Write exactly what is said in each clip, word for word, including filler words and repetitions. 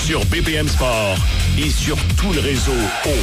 sur B P M Sport et sur tout le réseau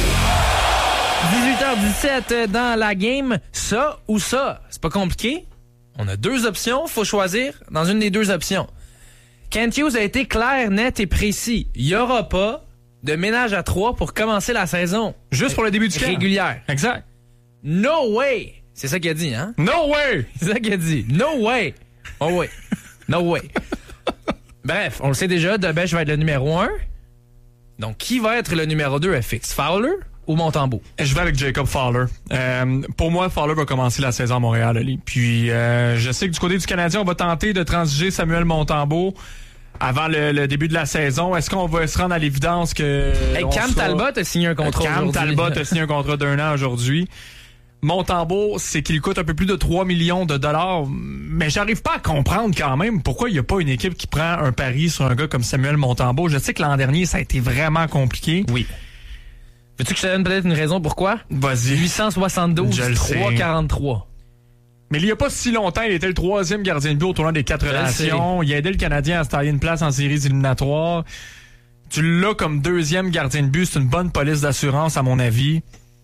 O. dix-huit heures dix-sept dans la game, ça ou ça. C'est pas compliqué. On a deux options, faut choisir dans une des deux options. Kent Hughes a été clair, net et précis. Il y aura pas de ménage à trois pour commencer la saison. Juste pour le début du camp. Régulière. Exact. No way! C'est ça qu'il a dit, hein? No way! C'est ça qu'il a dit. No way! Oh way. No way. Bref, on le sait déjà, Debèche va être le numéro un. Donc, qui va être le numéro deux F X? Fowler ou Montembeault? Je vais avec Jacob Fowler. Euh, pour moi, Fowler va commencer la saison à Montréal, Ali. Puis, euh, je sais que du côté du Canadien, on va tenter de transiger Samuel Montembeault avant le, le début de la saison. Est-ce qu'on va se rendre à l'évidence que... Hey, Cam sera... Talbot a signé un contrat Cam aujourd'hui. Talbot a signé un contrat d'un an aujourd'hui. Montembeault, c'est qu'il coûte un peu plus de trois millions de dollars, mais j'arrive pas à comprendre quand même pourquoi il n'y a pas une équipe qui prend un pari sur un gars comme Samuel Montembeault. Je sais que l'an dernier, ça a été vraiment compliqué. Oui. Veux-tu que je te donne peut-être une raison pourquoi? Vas-y. huit cent soixante-douze, Je le trois cent sais. quarante-trois. Mais il n'y a pas si longtemps, il était le troisième gardien de but au tournoi des quatre Je le nations. Il a aidé le Canadien à se tailler une place en séries éliminatoires. Tu l'as comme deuxième gardien de but, c'est une bonne police d'assurance à mon avis.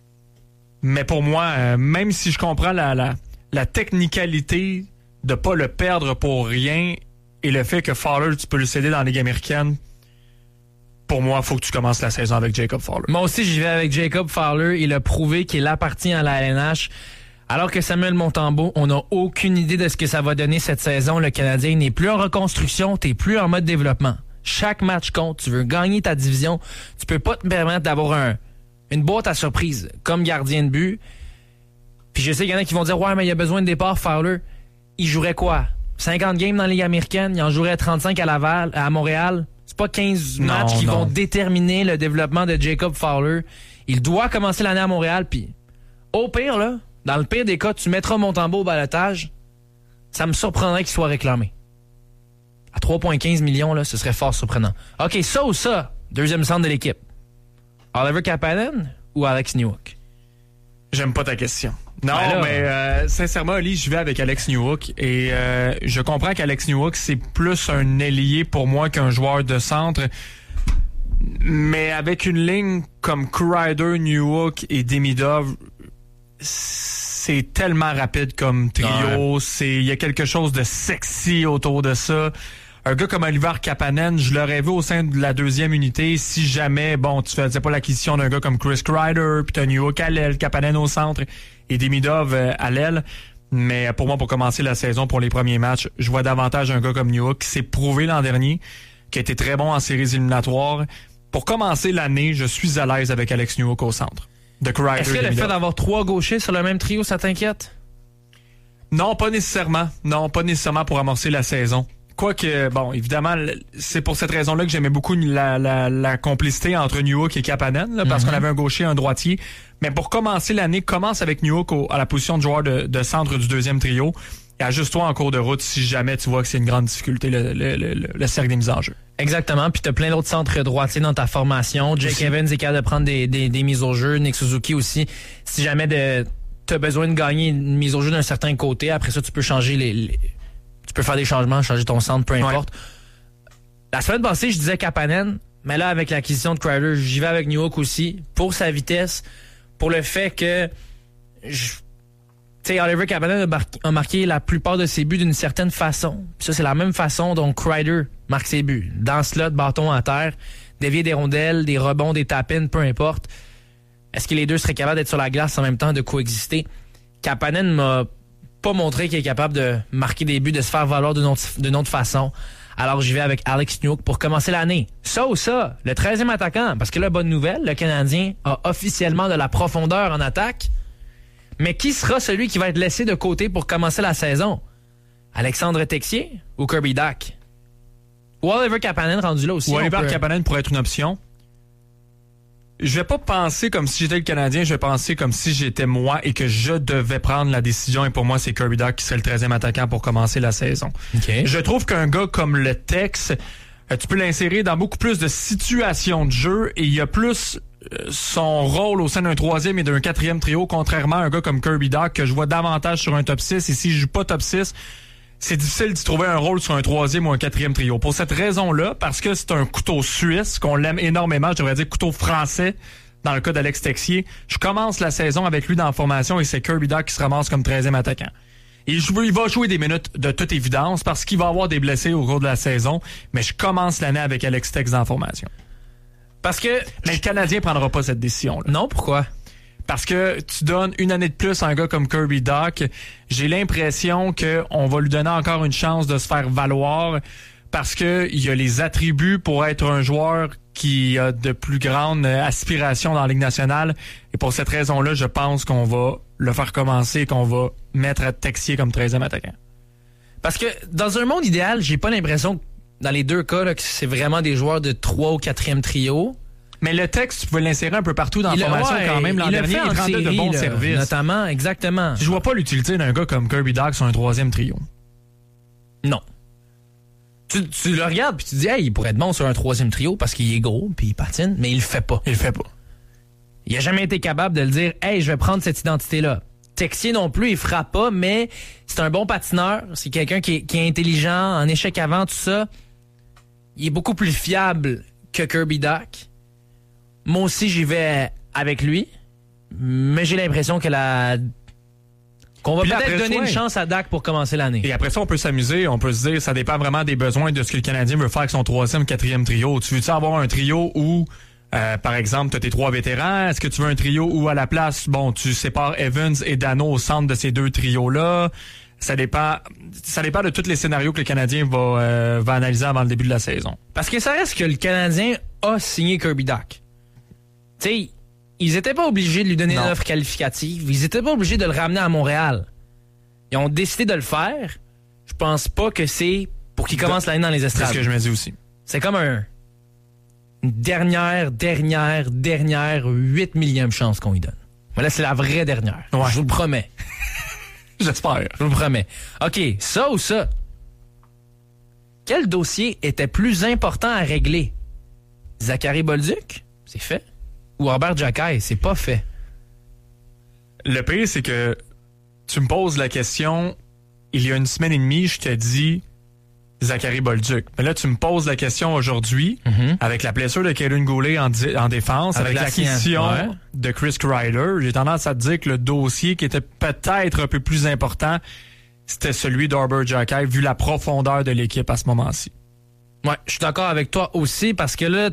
Mais pour moi, euh, même si je comprends la, la, la technicalité de pas le perdre pour rien et le fait que Fowler, tu peux le céder dans la Ligue américaine, pour moi, il faut que tu commences la saison avec Jacob Fowler. Moi aussi, j'y vais avec Jacob Fowler. Il a prouvé qu'il appartient à la L N H. Alors que Samuel Montembeault, on n'a aucune idée de ce que ça va donner cette saison. Le Canadien n'est plus en reconstruction, t'es plus en mode développement. Chaque match compte. Tu veux gagner ta division. Tu peux pas te permettre d'avoir un une boîte à surprise comme gardien de but. Puis je sais qu'il y en a qui vont dire « Ouais, mais il y a besoin de départ, Fowler. » Il jouerait quoi? cinquante games dans la Ligue américaine, il en jouerait trente-cinq à Laval, à Montréal. C'est pas quinze Non, matchs qui non. vont déterminer le développement de Jacob Fowler. Il doit commencer l'année à Montréal, puis au pire, là, dans le pire des cas, tu mettras Montembeault au balotage. Ça me surprendrait qu'il soit réclamé. À trois virgule quinze millions, là, ce serait fort surprenant. OK, ça ou ça, deuxième centre de l'équipe. Oliver Kapanen ou Alex Newhook? J'aime pas ta question. Non, Ben là, mais euh, sincèrement, Ali, je vais avec Alex Newhook et euh, je comprends qu'Alex Newhook, c'est plus un ailier pour moi qu'un joueur de centre. Mais avec une ligne comme Kreider, Newhook et Demidov, c'est tellement rapide comme trio. Ouais. C'est, il y a quelque chose de sexy autour de ça. Un gars comme Oliver Kapanen, je l'aurais vu au sein de la deuxième unité si jamais, bon, tu faisais pas l'acquisition d'un gars comme Chris Kreider, puis t'as Newhook à l'aile, Kapanen au centre et Demidov euh, à l'aile. Mais pour moi, pour commencer la saison, pour les premiers matchs, je vois davantage un gars comme Newhook qui s'est prouvé l'an dernier, qui a été très bon en séries éliminatoires. Pour commencer l'année, je suis à l'aise avec Alex Newhook au centre. De Kreider, Est-ce que le Demidov. fait d'avoir trois gauchers sur le même trio, ça t'inquiète? Non, pas nécessairement. Non, pas nécessairement pour amorcer la saison. Quoique, bon, évidemment, c'est pour cette raison-là que j'aimais beaucoup la, la, la complicité entre Newhook et Kapanen, là, parce Mm-hmm. qu'on avait un gaucher et un droitier. Mais pour commencer l'année, commence avec Newhook au, à la position de joueur de, de centre du deuxième trio et ajuste-toi en cours de route si jamais tu vois que c'est une grande difficulté, le, le, le, le cercle des mises en jeu. Exactement, puis t'as plein d'autres centres droitiers dans ta formation. Jake Aussi. Evans est capable de prendre des, des, des mises au jeu. Nick Suzuki aussi. Si jamais de, t'as besoin de gagner une mise au jeu d'un certain côté, après ça, tu peux changer les... les tu peux faire des changements, changer ton centre, peu importe. Ouais. La semaine passée, je disais Kapanen, mais là, avec l'acquisition de Kreider, j'y vais avec Newhook aussi, pour sa vitesse, pour le fait que... Tu sais, Oliver Kapanen a, mar- a marqué la plupart de ses buts d'une certaine façon. Puis ça, c'est la même façon dont Kreider marque ses buts. Dans ce slot, bâton à terre, dévier des rondelles, des rebonds, des tap-ins, peu importe. Est-ce que les deux seraient capables d'être sur la glace en même temps, de coexister? Kapanen m'a pas montré qu'il est capable de marquer des buts, de se faire valoir d'une autre, d'une autre façon. Alors j'y vais avec Alex Newhook pour commencer l'année. Ça ou ça, le treizième attaquant, parce que là, bonne nouvelle, le Canadien a officiellement de la profondeur en attaque. Mais qui sera celui qui va être laissé de côté pour commencer la saison? Alexandre Texier ou Kirby Dach? Ou Oliver Kapanen rendu là aussi? Ou Oliver peut... Kapanen pourrait être une option. Je vais pas penser comme si j'étais le Canadien, je vais penser comme si j'étais moi et que je devais prendre la décision. Et pour moi, c'est Kirby Dach qui serait le treizième attaquant pour commencer la saison. Okay. Je trouve qu'un gars comme le Tex, euh, tu peux l'insérer dans beaucoup plus de situations de jeu et il y a plus euh, son rôle au sein d'un troisième et d'un quatrième trio, contrairement à un gars comme Kirby Dach que je vois davantage sur un top six. Et si je joue pas top six, c'est difficile d'y trouver un rôle sur un troisième ou un quatrième trio. Pour cette raison-là, parce que c'est un couteau suisse, qu'on l'aime énormément, je devrais dire couteau français, dans le cas d'Alex Texier, je commence la saison avec lui dans la formation et c'est Kirby Dach qui se ramasse comme treizième attaquant. Il, joue, il va jouer des minutes de toute évidence parce qu'il va avoir des blessés au cours de la saison, mais je commence l'année avec Alex Tex dans la formation. Parce que... Mais le Canadien prendra pas cette décision-là. Non, pourquoi? Parce que tu donnes une année de plus à un gars comme Kirby Dach. J'ai l'impression qu'on va lui donner encore une chance de se faire valoir parce que il y a les attributs pour être un joueur qui a de plus grandes aspirations dans la Ligue nationale. Et pour cette raison-là, je pense qu'on va le faire commencer et qu'on va mettre Texier comme treizième attaquant. Parce que dans un monde idéal, j'ai pas l'impression, dans les deux cas, là, que c'est vraiment des joueurs de trois ou quatrième trio. Mais le texte, tu peux l'insérer un peu partout dans il la formation ouais, quand même. L'an il dernier, il rendait de bons là, services. Notamment, exactement. Je vois pas l'utilité d'un gars comme Kirby Dach sur un troisième trio. Non. Tu, tu le regardes puis tu te dis, hey, il pourrait être bon sur un troisième trio parce qu'il est gros puis il patine, mais il le fait pas. Il le fait pas. Il a jamais été capable de le dire, hey, je vais prendre cette identité-là. Texier non plus, il frappe pas, mais c'est un bon patineur. C'est quelqu'un qui est, qui est intelligent, en échec avant, tout ça. Il est beaucoup plus fiable que Kirby Dach. Moi aussi, j'y vais avec lui, mais j'ai l'impression que la... qu'on va Puis là, peut-être après, donner ouais. une chance à Dach pour commencer l'année. Et après ça, on peut s'amuser, on peut se dire, ça dépend vraiment des besoins de ce que le Canadien veut faire avec son troisième, quatrième trio. Tu veux-tu avoir un trio où, euh, par exemple, tu as tes trois vétérans? Est-ce que tu veux un trio où, à la place, bon, tu sépares Evans et Dano au centre de ces deux trios-là? Ça dépend, ça dépend de tous les scénarios que le Canadien va, euh, va analyser avant le début de la saison. Parce que ça reste que le Canadien a signé Kirby Dach. Tu sais, ils étaient pas obligés de lui donner Non. une offre qualificative. Ils étaient pas obligés de le ramener à Montréal. Ils ont décidé de le faire. Je pense pas que c'est pour qu'il commence l'année dans les C'est estrades. ce que je me dis aussi. C'est comme un une dernière, dernière, dernière huit millième chance qu'on lui donne. Mais là, c'est la vraie dernière. Ouais. Je vous le promets. J'espère. Je vous le promets. OK, ça ou ça? Quel dossier était plus important à régler? Zachary Bolduc? C'est fait. Ou Robert Jacquet? C'est pas fait. Le pire, c'est que tu me poses la question, il y a une semaine et demie, je te dis Zachary Bolduc. Mais là, tu me poses la question aujourd'hui, Mm-hmm. avec la blessure de Kaelin Goulet en, di- en défense, Avec avec, la l'acquisition sienne, ouais. de Chris Kreider, j'ai tendance à te dire que le dossier qui était peut-être un peu plus important, c'était celui d'Arbor Jacquet, vu la profondeur de l'équipe à ce moment-ci. Ouais, je suis d'accord avec toi aussi parce que là,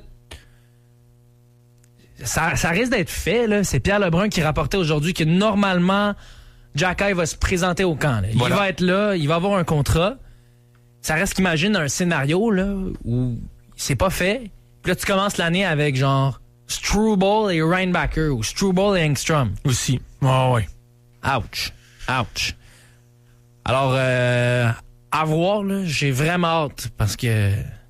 ça, ça risque d'être fait. Là. C'est Pierre Lebrun qui rapportait aujourd'hui que normalement, Jacquet va se présenter au camp. Là. Il Voilà. va être là, il va avoir un contrat. Ça reste qu'imagine un scénario là, où c'est pas fait. Puis là, tu commences l'année avec genre Struble et Reinbacker ou Struble et Engstrom. Aussi. Ah ouais. Ouch. Ouch. Alors, euh, à voir, là, j'ai vraiment hâte parce que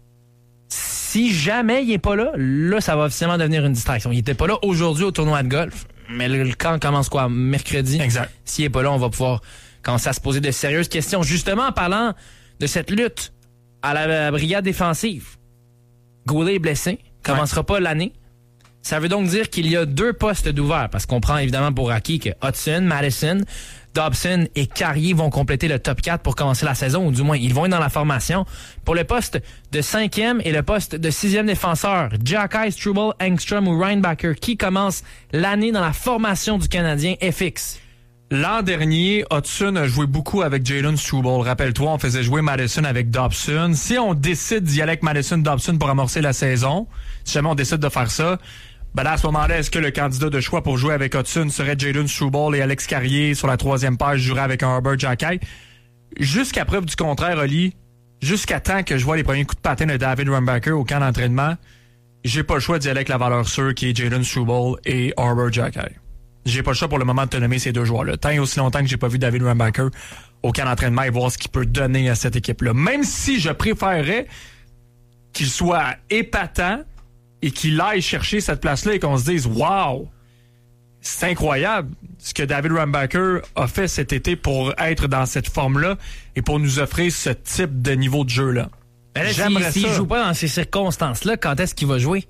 si jamais il est pas là, là, ça va officiellement devenir une distraction. Il était pas là aujourd'hui au tournoi de golf, mais le, le camp commence quoi? Mercredi. Exact. S'il est pas là, on va pouvoir commencer à se poser de sérieuses questions. Justement, en parlant de cette lutte à la, la brigade défensive, Goulet est blessé, commencera ouais. pas l'année. Ça veut donc dire qu'il y a deux postes d'ouverts, parce qu'on prend évidemment pour acquis que Hudson, Madison, Dobson et Carrier vont compléter le top quatre pour commencer la saison, ou du moins, ils vont être dans la formation. Pour le poste de cinquième et le poste de sixième défenseur, Jacquet, Struble, Engstrom ou Reinbacker, qui commence l'année dans la formation du Canadien est fixe. L'an dernier, Hudson a joué beaucoup avec Jalen Struble. Rappelle-toi, on faisait jouer Madison avec Dobson. Si on décide d'y aller avec Madison-Dobson pour amorcer la saison, si jamais on décide de faire ça, ben là, à ce moment-là, est-ce que le candidat de choix pour jouer avec Hudson serait Jalen Struble et Alex Carrier sur la troisième page jouerait avec un Arbor Jacquet? Jusqu'à preuve du contraire, Oli, jusqu'à temps que je vois les premiers coups de patin de David Reinbacker au camp d'entraînement, j'ai pas le choix d'y aller avec la valeur sûre qui est Jalen Struble et Arbor Jacquet. J'ai pas le choix pour le moment de te nommer ces deux joueurs-là. Tant et aussi longtemps que j'ai pas vu David Reinbacker au camp d'entraînement et voir ce qu'il peut donner à cette équipe-là. Même si je préférerais qu'il soit épatant et qu'il aille chercher cette place-là et qu'on se dise « Wow! C'est incroyable ce que David Reinbacker a fait cet été pour être dans cette forme-là et pour nous offrir ce type de niveau de jeu-là. » J'aimerais s'il ne joue pas dans ces circonstances-là, quand est-ce qu'il va jouer?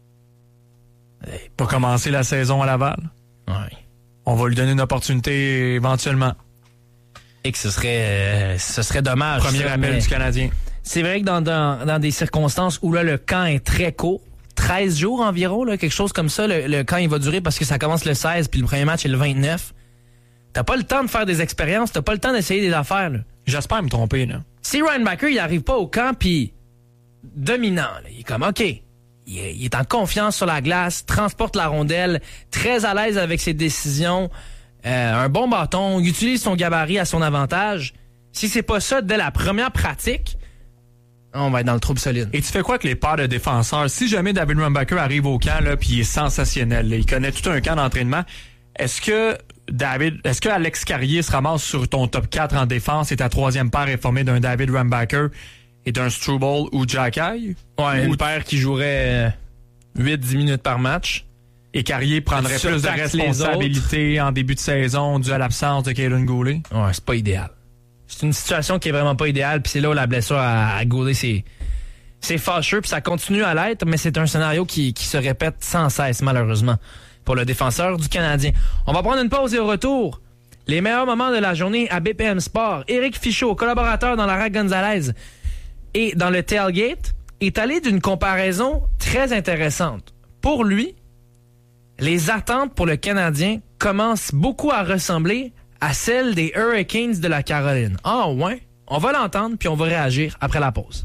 Pour commencer la saison à Laval. Ouais. On va lui donner une opportunité éventuellement. Et que ce serait, euh, ce serait dommage. Premier ça, appel du Canadien. C'est vrai que dans, dans, dans des circonstances où là, le camp est très court, treize jours environ, là, quelque chose comme ça, le, le camp il va durer parce que ça commence le seize puis le premier match est le vingt-neuf. T'as pas le temps de faire des expériences, t'as pas le temps d'essayer des affaires. Là. J'espère me tromper. Là. Si Ryan Backer il arrive pas au camp puis dominant, là, il est comme OK, il est, il est en confiance sur la glace, transporte la rondelle, très à l'aise avec ses décisions, euh, un bon bâton, il utilise son gabarit à son avantage. Si c'est pas ça dès la première pratique, on va être dans le trouble solide. Et tu fais quoi avec les paires de défenseurs? Si jamais David Rumbacker arrive au camp, là, puis il est sensationnel, là, il connaît tout un camp d'entraînement, est-ce que David, est-ce que Alex Carrier se ramasse sur ton top quatre en défense et ta troisième paire est formée d'un David Rumbacker et d'un Struble ou Jacky? Ouais, ou une paire qui jouerait euh, huit dix minutes par match. Et Carrier prendrait Tu plus de surtaxes les responsabilités en début de saison dû à l'absence de Kaelin Goulet? Ouais, c'est pas idéal. C'est une situation qui est vraiment pas idéale, puis c'est là où la blessure à, à Goulet, c'est, c'est fâcheux, puis ça continue à l'être, mais c'est un scénario qui, qui se répète sans cesse, malheureusement, pour le défenseur du Canadien. On va prendre une pause et au retour, les meilleurs moments de la journée à B P M Sport. Éric Fichaud, collaborateur dans la R A C Gonzalez et dans le Tailgate, est allé d'une comparaison très intéressante. Pour lui, les attentes pour le Canadien commencent beaucoup à ressembler à celle des Hurricanes de la Caroline. Ah ouais? On va l'entendre, puis on va réagir après la pause.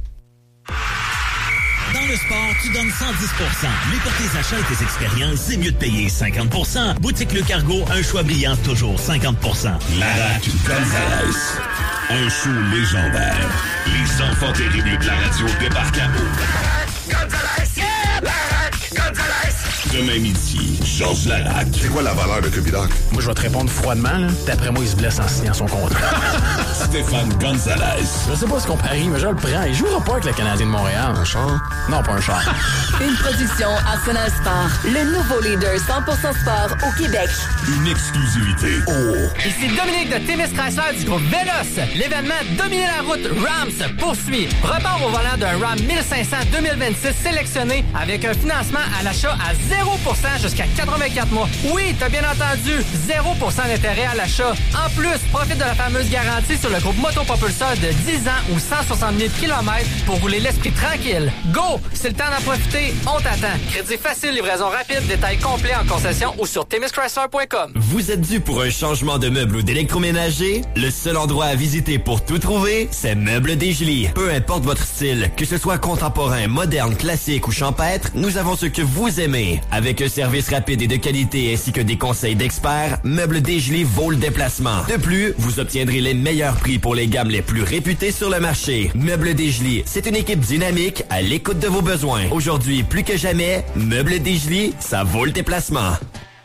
Dans le sport, tu donnes cent dix pour cent. Mais pour tes achats et tes expériences, c'est mieux de payer cinquante pour cent. Boutique Le Cargo, un choix brillant, toujours cinquante pour cent. La R A C Gonzalez. Un show légendaire. Les enfants terribles de la radio débarquent à bout. Gonzalez! Yeah! La R A C Gonzalez! Demain midi, Georges Larac. C'est quoi la valeur de Cubidoc? Moi, je vais te répondre froidement. Là. D'après moi, il se blesse en signant son contrat. Stéphane Gonzalez. Je sais pas ce qu'on parie, mais je le prends. Il jouera pas avec le Canadien de Montréal. Un char? Non, pas un char. Une production Arsenal Sport. Le nouveau leader cent pour cent sport au Québec. Une exclusivité. Oh! Ici Dominique de T V S Chrysler du groupe Vélos. L'événement Dominer la route RAM se poursuit. Repart au volant d'un RAM mille cinq cents deux mille vingt-six sélectionné avec un financement à l'achat à zéro pour cent jusqu'à quatre-vingt-quatre mois. Oui, t'as bien entendu, zéro pour cent d'intérêt à l'achat. En plus, profite de la fameuse garantie sur le groupe motopropulseur de dix ans ou cent soixante mille kilomètres pour rouler l'esprit tranquille. Go! C'est le temps d'en profiter. On t'attend. Crédit facile, livraison rapide, détails complets en concession ou sur t m s chrysler point com. Vous êtes dû pour un changement de meuble ou d'électroménager? Le seul endroit à visiter pour tout trouver, c'est Meubles Desjolies. Peu importe votre style, que ce soit contemporain, moderne, classique ou champêtre, nous avons ce que vous aimez. Avec un service rapide et de qualité ainsi que des conseils d'experts, Meubles Desjolies vaut le déplacement. De plus, vous obtiendrez les meilleurs prix pour les gammes les plus réputées sur le marché. Meubles Desjolies, c'est une équipe dynamique à l'écoute de vos besoins. Aujourd'hui, plus que jamais, Meubles Desjolies, ça vaut le déplacement.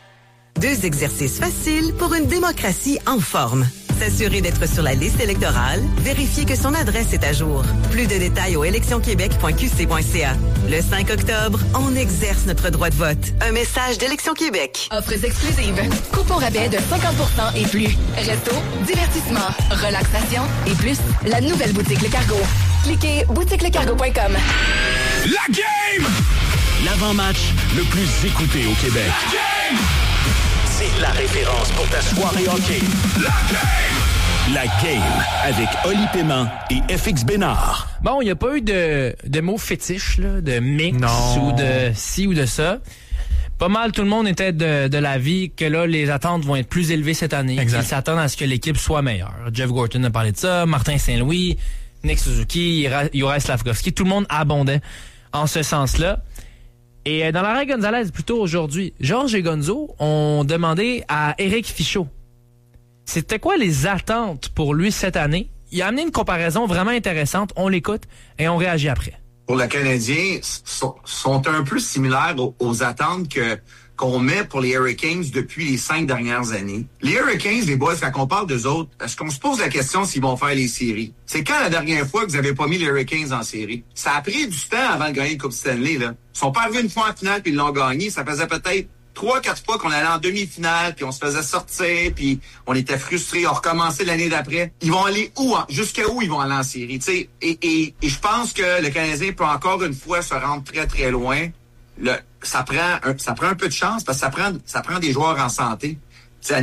Deux exercices faciles pour une démocratie en forme. S'assurer d'être sur la liste électorale, vérifier que son adresse est à jour. Plus de détails au élections québec point q c point c a. Le cinq octobre, on exerce notre droit de vote. Un message d'Élections Québec. Offres exclusives. Coupon rabais de cinquante pour cent et plus. Resto, divertissement, relaxation et plus. La nouvelle boutique Le Cargo. Cliquez boutique le cargo point com. La game! L'avant-match Le plus écouté au Québec. La game! C'est la référence pour ta soirée hockey. La game! La game avec Oli Paiement et F X Bénard. Bon, il n'y a pas eu de, de mots fétiches, là, de mix Non. ou de ci ou de ça. Pas mal, tout le monde était de, de l'avis que là, les attentes vont être plus élevées cette année. Exact. Ils s'attendent à ce que l'équipe soit meilleure. Jeff Gorton a parlé de ça, Martin Saint-Louis, Nick Suzuki, Juraj Slafkovský, tout le monde abondait en ce sens-là. Et dans la R A C Gonzalez, plutôt aujourd'hui, Georges et Gonzo ont demandé à Éric Fichaud, c'était quoi les attentes pour lui cette année? Il a amené une comparaison vraiment intéressante. On l'écoute et on réagit après. Pour le Canadien, sont, sont un peu similaires aux, aux attentes que qu'on met pour les Hurricanes depuis les cinq dernières années. Les Hurricanes, les boys, quand on parle d'eux autres, est-ce qu'on se pose la question s'ils vont faire les séries? C'est quand la dernière fois que vous avez pas mis les Hurricanes en série? Ça a pris du temps avant de gagner le Coupe Stanley, là. Ils sont pas arrivés une fois en finale puis ils l'ont gagné. Ça faisait peut-être trois, quatre fois qu'on allait en demi-finale puis on se faisait sortir puis on était frustrés. On recommençait l'année d'après. Ils vont aller où? Hein? Jusqu'à où ils vont aller en série? Tu sais, et, et, et je pense que le Canadien peut encore une fois se rendre très, très loin. Le, ça prend un, ça prend un peu de chance parce que ça prend, ça prend des joueurs en santé. L'année,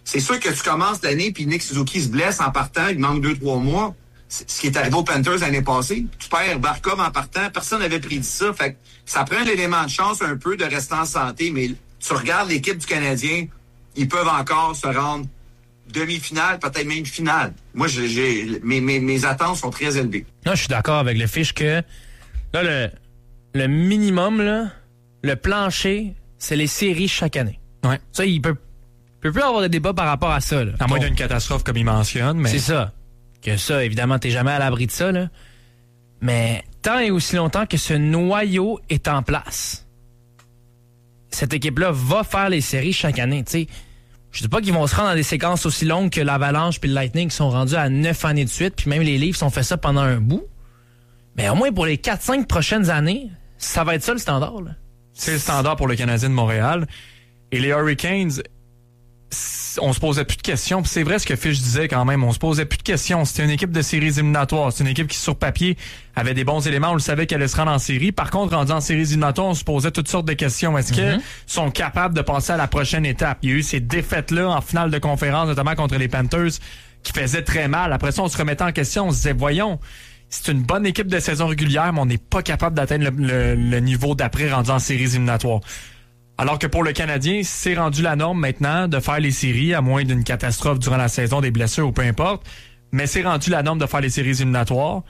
C'est sûr que tu commences l'année puis Nick Suzuki se blesse en partant, il manque deux, trois mois. C'est ce qui est arrivé aux Panthers l'année passée. Tu perds Barkov en partant, personne n'avait prédit ça. Fait que ça prend l'élément de chance un peu de rester en santé, mais tu regardes l'équipe du Canadien, ils peuvent encore se rendre demi-finale, peut-être même finale. Moi, j'ai, j'ai mes, mes, mes attentes sont très élevées. Non, je suis d'accord avec le fiche que là, le, le minimum, là, le plancher, c'est les séries chaque année. Ouais. Ça, il peut, peut plus avoir de débat par rapport à ça. Là. À moins d'une catastrophe comme il mentionne. Mais... C'est ça. Que ça, évidemment, t'es jamais à l'abri de ça. Là. Mais tant et aussi longtemps que ce noyau est en place, cette équipe-là va faire les séries chaque année. T'sais. Je dis pas qu'ils vont se rendre dans des séquences aussi longues que l'Avalanche puis le Lightning qui sont rendus à neuf années de suite, puis même les Leafs ont fait ça pendant un bout. Mais au moins pour les quatre cinq prochaines années, ça va être ça le standard. Là. C'est le standard pour le Canadien de Montréal. Et les Hurricanes, on se posait plus de questions. Puis c'est vrai ce que Fish disait quand même. On se posait plus de questions. C'était une équipe de séries éliminatoires. C'est une équipe qui, sur papier, avait des bons éléments. On le savait qu'elle allait se rendre en série. Par contre, rendu en séries éliminatoires, on se posait toutes sortes de questions. Est-ce mm-hmm. qu'ils sont capables de passer à la prochaine étape? Il y a eu ces défaites-là en finale de conférence, notamment contre les Panthers, qui faisaient très mal. Après ça, on se remettait en question. On se disait, voyons, c'est une bonne équipe de saison régulière, mais on n'est pas capable d'atteindre le, le, le niveau d'après rendu en séries éliminatoires. Alors que pour le Canadien, c'est rendu la norme maintenant de faire les séries, à moins d'une catastrophe durant la saison, des blessures ou peu importe. Mais c'est rendu la norme de faire les séries éliminatoires.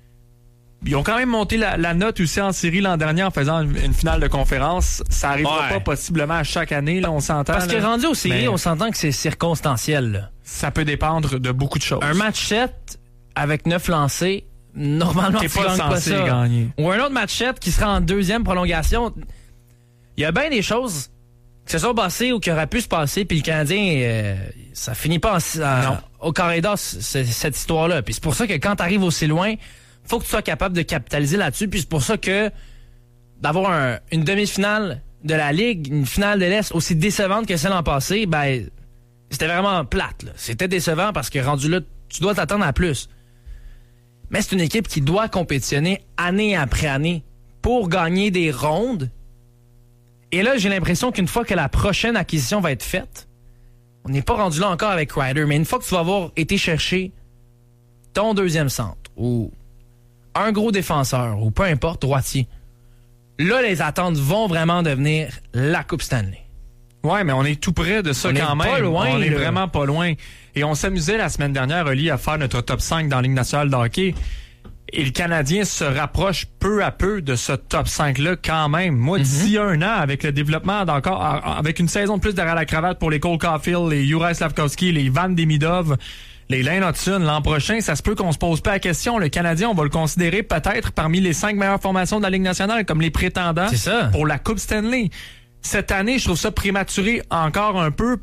Ils ont quand même monté la, la note aussi en série l'an dernier en faisant une, une finale de conférence. Ça arrivera ouais. pas possiblement à chaque année, là, on s'entend. Parce que là. rendu aux séries, Mais on s'entend que c'est circonstanciel. Là. Ça peut dépendre de beaucoup de choses. Un match sept avec neuf lancés, normalement, t'es tu pas gagnes censé pas ça. gagner. Ou un autre match sept qui sera en deuxième prolongation. Il y a bien des choses qui se sont passées ou qui auraient pu se passer, puis le Canadien, euh, ça finit pas en, en, au carré d'as, cette histoire-là. Puis c'est pour ça que quand tu arrives aussi loin, faut que tu sois capable de capitaliser là-dessus. Puis c'est pour ça que d'avoir un, une demi-finale de la Ligue, une finale de l'Est aussi décevante que celle l'an passé, ben c'était vraiment plate. Là. C'était décevant parce que rendu là, tu dois t'attendre à plus. Mais c'est une équipe qui doit compétitionner année après année pour gagner des rondes. Et là, j'ai l'impression qu'une fois que la prochaine acquisition va être faite, on n'est pas rendu là encore avec Ryder, mais une fois que tu vas avoir été chercher ton deuxième centre ou un gros défenseur ou peu importe, droitier, là, les attentes vont vraiment devenir la Coupe Stanley. Ouais, mais on est tout près de ça on quand est même. Pas loin, on là. est vraiment pas loin. Et on s'amusait la semaine dernière, Oli, à faire notre top cinq dans la Ligue nationale de hockey. Et le Canadien se rapproche peu à peu de ce top cinq-là quand même. Moi, mm-hmm. d'ici un an, avec le développement d'encore, avec une saison de plus derrière la cravate pour les Cole Caulfield, les Juraj Slafkovský, les Ivan Demidov, les Lane Hudson, l'an prochain, ça se peut qu'on se pose pas la question. Le Canadien, on va le considérer peut-être parmi les cinq meilleures formations de la Ligue nationale, comme les prétendants pour la Coupe Stanley. Cette année, je trouve ça prématuré encore un peu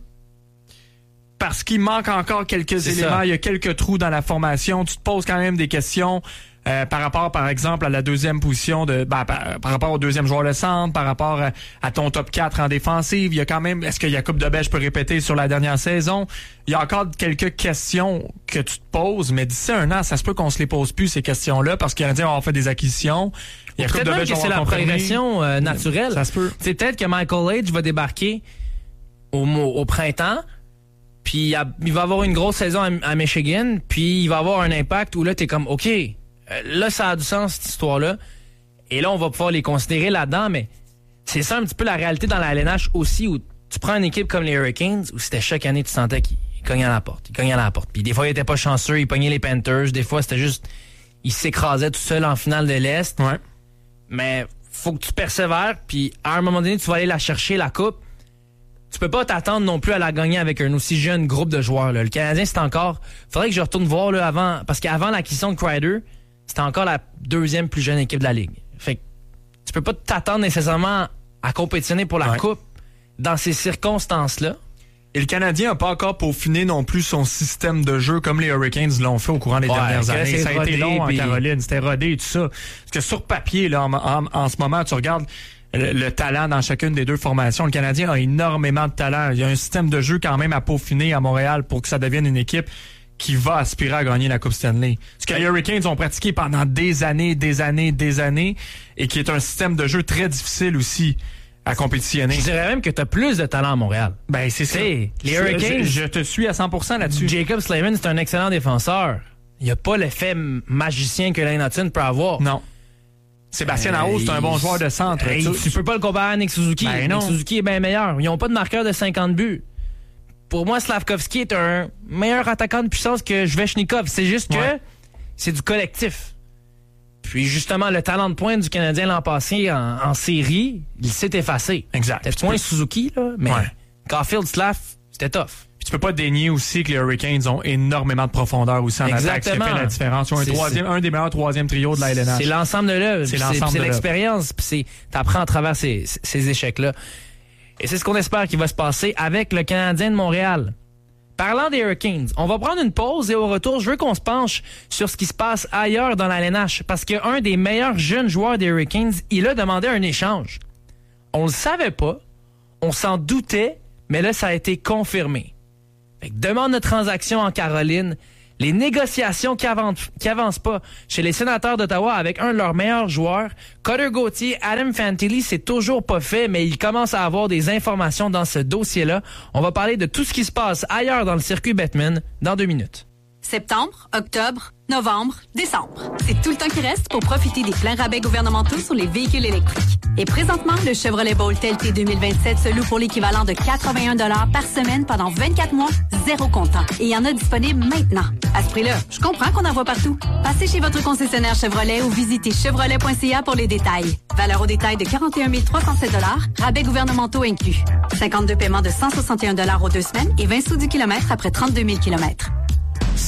parce qu'il manque encore quelques C'est éléments. ça. Il y a quelques trous dans la formation. Tu te poses quand même des questions euh, par rapport, par exemple, à la deuxième position, de ben, par, par rapport au deuxième joueur de centre, par rapport à, à ton top quatre en défensive. Il y a quand même, est-ce que Jakub Dobeš peut répéter sur la dernière saison? Il y a encore quelques questions que tu te poses, mais d'ici un an, ça se peut qu'on se les pose plus, ces questions-là, parce qu'il y a on fait des acquisitions. Il y a peut-être même que c'est la progression euh, naturelle. Ça se peut. C'est peut-être que Michael Age va débarquer au, au printemps, puis il va avoir une grosse saison à, à Michigan, puis il va avoir un impact où là, t'es comme, OK, euh, là, ça a du sens, cette histoire-là. Et là, on va pouvoir les considérer là-dedans, mais c'est ça un petit peu la réalité dans la L N H aussi, où tu prends une équipe comme les Hurricanes, où c'était chaque année, tu sentais qu'ils cognaient à la porte. Ils cognaient à la porte. Puis des fois, ils étaient pas chanceux, ils pognaient les Panthers. Des fois, c'était juste, ils s'écrasaient tout seuls en finale de l'Est. Ouais. Mais faut que tu persévères, puis à un moment donné, tu vas aller la chercher, la coupe. Tu peux pas t'attendre non plus à la gagner avec un aussi jeune groupe de joueurs. Là. Le Canadien, c'est encore... Faudrait que je retourne voir là, avant... Parce qu'avant l'acquisition de Kreider, c'était encore la deuxième plus jeune équipe de la Ligue. Fait que tu peux pas t'attendre nécessairement à compétitionner pour la ouais. coupe dans ces circonstances-là. Et le Canadien n'a pas encore peaufiné non plus son système de jeu comme les Hurricanes l'ont fait au courant des ouais, dernières années. Ça a rodé, été long puis... en Caroline, c'était rodé et tout ça. Parce que sur papier, là, en, en, en ce moment, tu regardes le, le talent dans chacune des deux formations. Le Canadien a énormément de talent. Il y a un système de jeu quand même à peaufiner à Montréal pour que ça devienne une équipe qui va aspirer à gagner la Coupe Stanley. Ce que les Hurricanes ont pratiqué pendant des années, des années, des années, et qui est un système de jeu très difficile aussi à compétitionner. Je dirais même que tu as plus de talent à Montréal. Ben, c'est ça. Les Hurricanes... Je, je, je te suis à cent pour cent là-dessus. Jacob Slavin, c'est un excellent défenseur. Il n'y a pas l'effet magicien que Lane Hutton peut avoir. Non. Sébastien euh, Aho, c'est un bon joueur de centre. Euh, tu, tu peux pas le comparer à Nick Suzuki. Ben Nick Suzuki est bien meilleur. Ils n'ont pas de marqueur de cinquante buts. Pour moi, Slavkovski est un meilleur attaquant de puissance que Svechnikov. C'est juste que ouais. c'est du collectif. Puis justement, le talent de pointe du Canadien l'an passé en, en série, il s'est effacé. Exact. C'était point peux... Suzuki, là, mais ouais. Caulfield, Slav, c'était tough. Puis tu peux pas dénier aussi que les Hurricanes ont énormément de profondeur aussi en attaque, ce qui fait la différence. Ils ont un, troisième, un des meilleurs troisième trios de la L N H. C'est l'ensemble de l'œuvre. C'est, c'est, c'est l'expérience. Puis t'apprends à travers ces, ces échecs-là. Et c'est ce qu'on espère qu'il va se passer avec le Canadien de Montréal. Parlant des Hurricanes, on va prendre une pause et au retour, je veux qu'on se penche sur ce qui se passe ailleurs dans la L N H parce qu'un des meilleurs jeunes joueurs des Hurricanes, il a demandé un échange. On le savait pas, on s'en doutait, mais là, ça a été confirmé. Fait que demande de transaction en Caroline, les négociations qui avancent, qui avancent pas chez les Sénateurs d'Ottawa avec un de leurs meilleurs joueurs, Cutter Gauthier, Adam Fantilli, c'est toujours pas fait, mais il commence à avoir des informations dans ce dossier-là. On va parler de tout ce qui se passe ailleurs dans le circuit Bettman dans deux minutes. Septembre, octobre, novembre, décembre. C'est tout le temps qui reste pour profiter des pleins rabais gouvernementaux sur les véhicules électriques. Et présentement, le Chevrolet Bolt L T deux mille vingt-sept se loue pour l'équivalent de quatre-vingt-un dollars par semaine pendant vingt-quatre mois, zéro comptant. Et il y en a disponible maintenant. À ce prix-là, je comprends qu'on en voit partout. Passez chez votre concessionnaire Chevrolet ou visitez chevrolet point c a pour les détails. Valeur au détail de quarante et un mille trois cent sept dollars, rabais gouvernementaux inclus. cinquante-deux paiements de cent soixante et un dollars aux deux semaines et vingt sous du kilomètre après trente-deux mille kilomètres.